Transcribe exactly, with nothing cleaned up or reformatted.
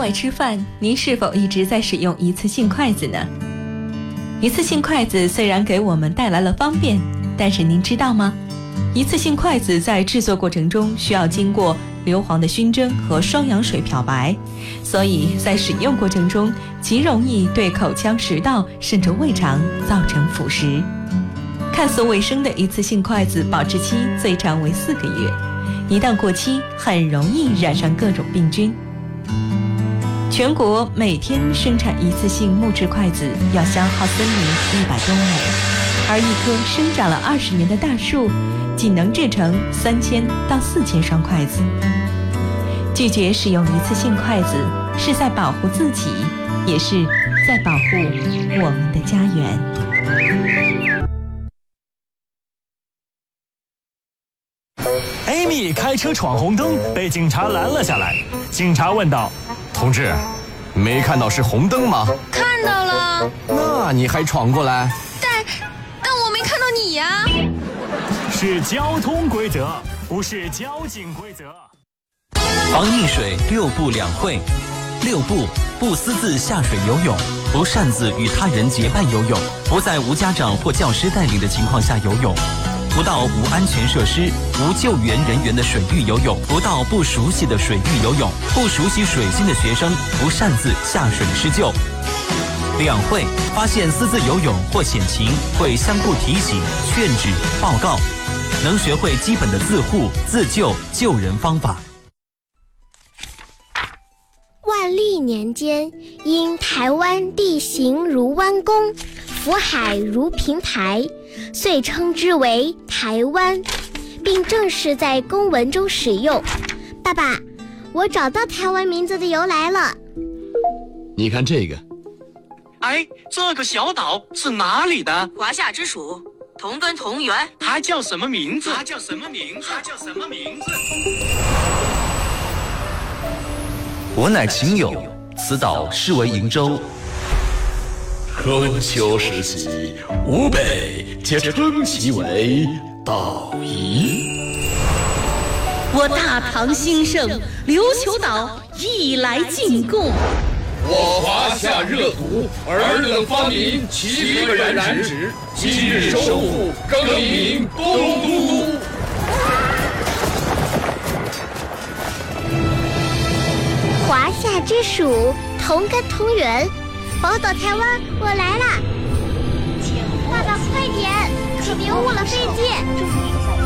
外吃饭，您是否一直在使用一次性筷子呢？一次性筷子虽然给我们带来了方便，但是您知道吗？一次性筷子在制作过程中需要经过硫磺的熏蒸和双氧水漂白，所以在使用过程中极容易对口腔、食道甚至胃肠造成腐蚀。看似卫生的一次性筷子保质期最长为四个月，一旦过期很容易染上各种病菌。全国每天生产一次性木质筷子要消耗森林一百公亩，而一棵生长了二十年的大树仅能制成三千到四千双筷子。拒绝使用一次性筷子，是在保护自己，也是在保护我们的家园。 Amy 开车闯红灯，被警察拦了下来。警察问道：“ 同志，没看到是红灯吗？” 看到了。 那你还闯过来？ 但但我没看到你呀。 是交通规则，不是交警规则。 防溺水六不两会：六不，不私自下水游泳，不擅自与他人结伴游泳，不在无家长或教师带领的情况下游泳，不到无安全设施、无救援人员的水域游泳，不到不熟悉的水域游泳，不熟悉水性的学生不擅自下水施救。两会，发现私自游泳或险情，会相互提醒、劝止、报告，能学会基本的自护、自救、救人方法。 万历年间，因台湾地形如弯弓，福海如平台，遂称之为台湾，并正式在公文中使用。爸爸，我找到台湾名字的由来了。 你看这个。 哎，这个小岛是哪里的？ 华夏之属，同根同源。 它叫什么名字？它叫什么名字？它叫什么名字？ 我乃秦友，此岛是为瀛洲。 春秋时期，吴北皆称其为岛夷。 我大唐兴盛，琉球岛亦来进贡。 我华夏热土，尔等发明七个染指，今日收复，更名东都。 华夏之属，同根同源，宝岛台湾，我来了！爸爸快点，可别误了飞机！